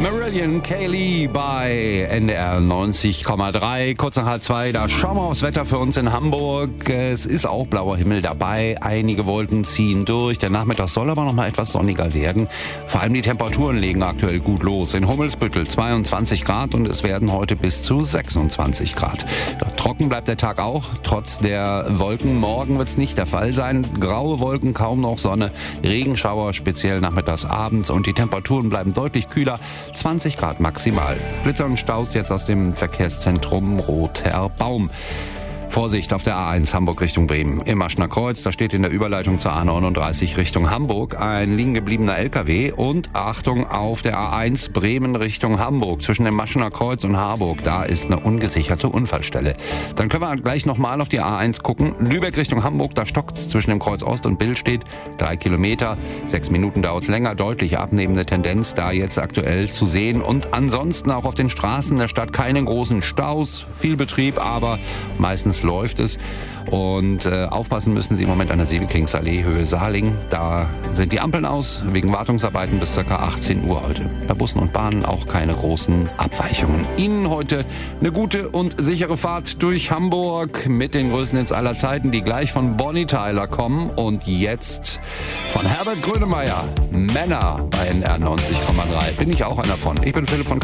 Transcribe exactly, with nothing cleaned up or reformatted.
Marillion Kaylee bei N D R neunzig Komma drei. Kurz nach halb zwei, da schauen wir aufs Wetter für uns in Hamburg. Es ist auch blauer Himmel dabei. Einige Wolken ziehen durch. Der Nachmittag soll aber noch mal etwas sonniger werden. Vor allem die Temperaturen legen aktuell gut los. In Hummelsbüttel zweiundzwanzig Grad und es werden heute bis zu sechsundzwanzig Grad. Trocken bleibt der Tag auch, trotz der Wolken. Morgen wird es nicht der Fall sein. Graue Wolken, kaum noch Sonne. Regenschauer, speziell nachmittags, abends. Und die Temperaturen bleiben deutlich kühler. zwanzig Grad maximal. Blitzer und Staus jetzt aus dem Verkehrszentrum Roter Baum. Vorsicht auf der A eins Hamburg Richtung Bremen. Im Maschner Kreuz, da steht in der Überleitung zur A neununddreißig Richtung Hamburg ein liegen gebliebener L K W. Und Achtung auf der A eins Bremen Richtung Hamburg. Zwischen dem Maschner Kreuz und Harburg, da ist eine ungesicherte Unfallstelle. Dann können wir gleich nochmal auf die A eins gucken. Lübeck Richtung Hamburg, da stockt's zwischen dem Kreuz Ost und Billstedt. Drei Kilometer, sechs Minuten dauert's länger. Deutlich abnehmende Tendenz da jetzt aktuell zu sehen. Und ansonsten auch auf den Straßen der Stadt keine großen Staus. Viel Betrieb, aber meistens läuft es. Und äh, aufpassen müssen Sie im Moment an der Seewegkingsallee Höhe Saarling. Da sind die Ampeln aus, wegen Wartungsarbeiten bis ca. achtzehn Uhr heute. Bei Bussen und Bahnen auch keine großen Abweichungen. Ihnen heute eine gute und sichere Fahrt durch Hamburg mit den größten Hits aller Zeiten, die gleich von Bonnie Tyler kommen. Und jetzt von Herbert Grönemeyer, Männer bei N R neunzig Komma drei. Bin ich auch einer von. Ich bin Philipp von